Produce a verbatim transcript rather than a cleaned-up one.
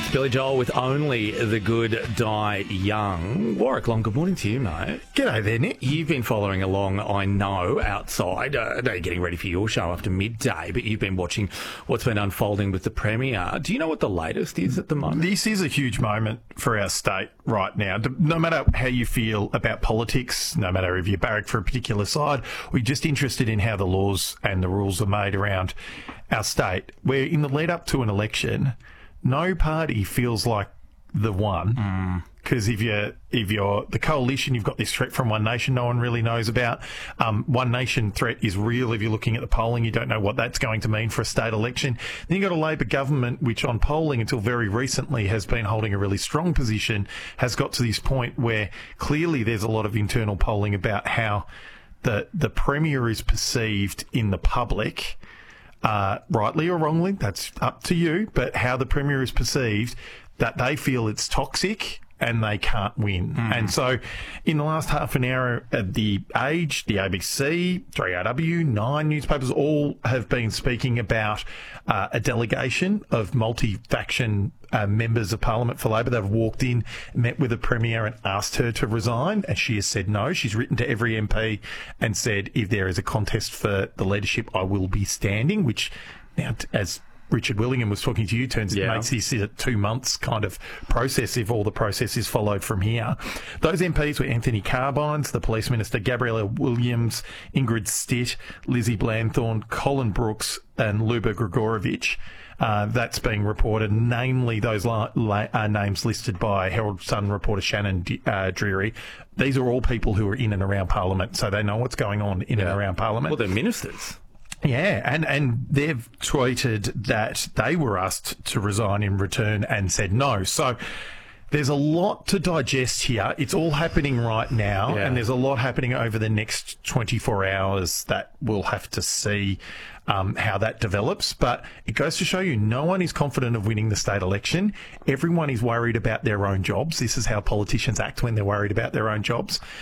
Billy Joel with Only the Good Die Young. Warwick Long, good morning to you, mate. G'day there, Nick. You've been following along, I know, outside. Uh, I know you're getting ready for your show after midday, but you've been watching what's been unfolding with the Premier. Do you know what the latest is at the moment? This is a huge moment for our state right now. No matter how you feel about politics, no matter if you barrack for a particular side, we're just interested in how the laws and the rules are made around our state. We're in the lead up to an election. No party feels like the one, because mm. if you're if you're the coalition, you've got this threat from One Nation no one really knows about. Um, One Nation threat is real. If you're looking at the polling, you don't know what that's going to mean for a state election. Then you've got a Labor government, which on polling until very recently has been holding a really strong position, has got to this point where clearly there's a lot of internal polling about how the the Premier is perceived in the public. Uh, rightly or wrongly, that's up to you, but how the Premier is perceived, that they feel it's toxic and they can't win. Mm. And so in the last half an hour, uh, The Age, the A B C, three R W, Nine newspapers all have been speaking about uh, a delegation of multi-faction uh, members of Parliament for Labor. They've walked in, met with the Premier and asked her to resign, and she has said no. She's written to every M P and said, if there is a contest for the leadership, I will be standing, which now, as Richard Willingham was talking to you, turns it yeah. makes this a two months kind of process if all the process is followed from here. Those M Ps were Anthony Carbines, the Police Minister, Gabriella Williams, Ingrid Stitt, Lizzie Blanthorne, Colin Brooks and Luba Gregorovich. Uh, that's being reported, namely those la- la- uh, names listed by Herald Sun reporter Shannon D- uh, Dreary. These are all people who are in and around Parliament, so they know what's going on in yeah. and around Parliament. Well, they're ministers. Yeah, and, and they've tweeted that they were asked to resign in return and said no. So there's a lot to digest here. It's all happening right now, yeah. and there's a lot happening over the next twenty-four hours that we'll have to see um, how that develops. But it goes to show you no one is confident of winning the state election. Everyone is worried about their own jobs. This is how politicians act when they're worried about their own jobs.